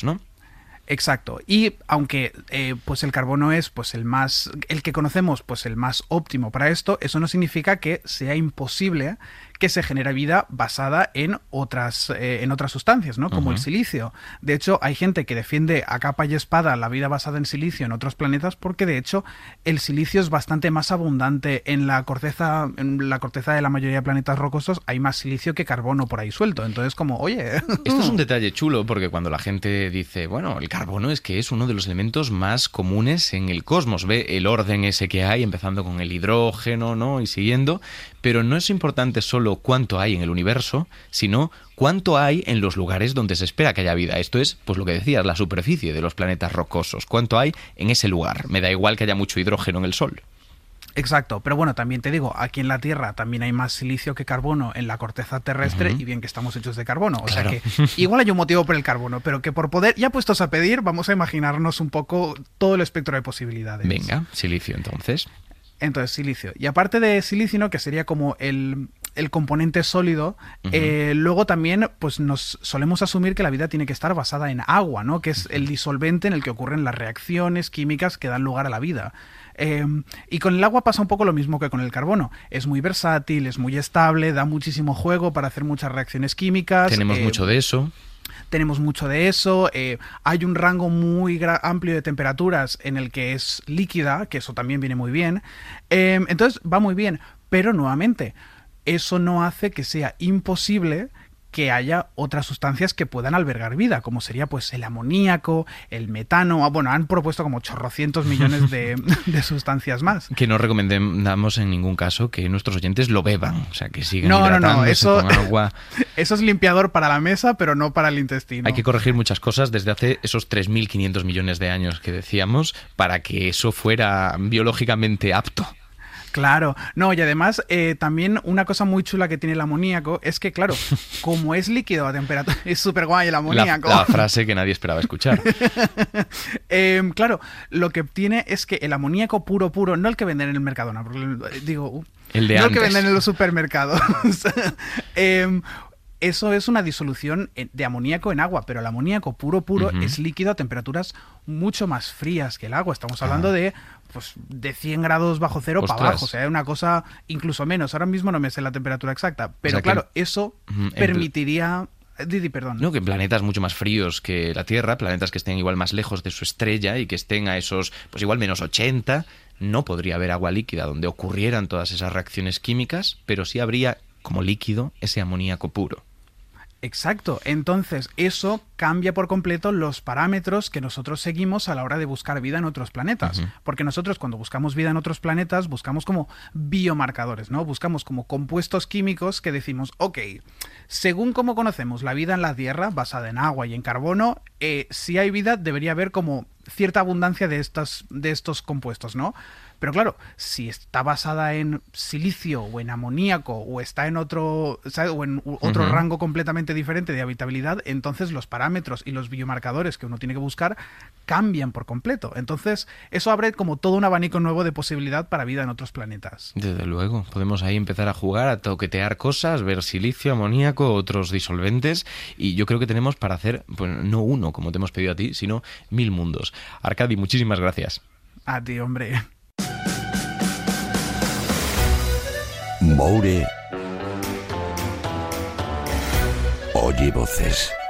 rocosos, ¿no? Exacto. Y aunque pues el carbono es pues el que conocemos, pues el más óptimo para esto, eso no significa que sea imposible que se genere vida basada en otras sustancias, ¿no? Como el silicio. De hecho, hay gente que defiende a capa y espada la vida basada en silicio en otros planetas porque, de hecho, el silicio es bastante más abundante en la corteza de la mayoría de planetas rocosos. Hay más silicio que carbono por ahí suelto. Entonces, como, oye... Esto es un detalle chulo porque cuando la gente dice, bueno, el carbono es que es uno de los elementos más comunes en el cosmos. Ve el orden ese que hay, empezando con el hidrógeno, ¿no? Y siguiendo. Pero no es importante solo cuánto hay en el universo, sino cuánto hay en los lugares donde se espera que haya vida. Esto es, pues lo que decías, la superficie de los planetas rocosos. ¿Cuánto hay en ese lugar? Me da igual que haya mucho hidrógeno en el Sol. Exacto, pero bueno, también te digo, aquí en la Tierra también hay más silicio que carbono en la corteza terrestre y bien que estamos hechos de carbono. O sea que igual hay un motivo por el carbono, pero que por poder, ya puestos a pedir, vamos a imaginarnos un poco todo el espectro de posibilidades. Venga, silicio entonces. Entonces, silicio. Y aparte de silicio, ¿no? Que sería como el componente sólido, luego también pues nos solemos asumir que la vida tiene que estar basada en agua, ¿no? Que es el disolvente en el que ocurren las reacciones químicas que dan lugar a la vida. Y con el agua pasa un poco lo mismo que con el carbono. Es muy versátil, es muy estable, da muchísimo juego para hacer muchas reacciones químicas. Tenemos mucho de eso. Tenemos mucho de eso, hay un rango muy amplio de temperaturas en el que es líquida, que eso también viene muy bien. Entonces va muy bien, pero nuevamente, eso no hace que sea imposible que haya otras sustancias que puedan albergar vida, como sería pues el amoníaco, el metano. Bueno, han propuesto como chorrocientos millones de sustancias más. Que no recomendamos en ningún caso que nuestros oyentes lo beban, o sea, que sigan hidratándose eso, con agua. Eso es limpiador para la mesa, pero no para el intestino. Hay que corregir muchas cosas desde hace esos 3.500 millones de años que decíamos para que eso fuera biológicamente apto. Claro, no, y además también una cosa muy chula que tiene el amoníaco es que, claro, como es líquido a temperatura, es súper guay el amoníaco. La frase que nadie esperaba escuchar. Claro, lo que tiene es que el amoníaco puro, no el que venden en el Mercadona, porque digo, el de no antes. El que venden en los supermercados. Eso es una disolución de amoníaco en agua, pero el amoníaco puro es líquido a temperaturas mucho más frías que el agua. Estamos hablando de 100 grados bajo cero para abajo, o sea, una cosa incluso menos. Ahora mismo no me sé la temperatura exacta, pero o sea claro, eso permitiría... Didi, perdón. No, que en planetas mucho más fríos que la Tierra, planetas que estén igual más lejos de su estrella y que estén a esos, pues igual menos 80, no podría haber agua líquida donde ocurrieran todas esas reacciones químicas, pero sí habría como líquido ese amoníaco puro. Exacto, entonces eso cambia por completo los parámetros que nosotros seguimos a la hora de buscar vida en otros planetas, porque nosotros cuando buscamos vida en otros planetas buscamos como biomarcadores, ¿no? Buscamos como compuestos químicos que decimos, ok, según como conocemos la vida en la Tierra, basada en agua y en carbono, si hay vida debería haber como cierta abundancia de estos compuestos, ¿no? Pero claro, si está basada en silicio o en amoníaco o está en otro, ¿sabes? O en otro rango completamente diferente de habitabilidad, entonces los parámetros y los biomarcadores que uno tiene que buscar cambian por completo. Entonces eso abre como todo un abanico nuevo de posibilidad para vida en otros planetas. Desde luego, podemos ahí empezar a jugar, a toquetear cosas, ver silicio, amoníaco, otros disolventes, y yo creo que tenemos para hacer, pues no uno, como te hemos pedido a ti, sino 1000 mundos. Arkadi, muchísimas gracias. A ti, hombre. Moure oye voces.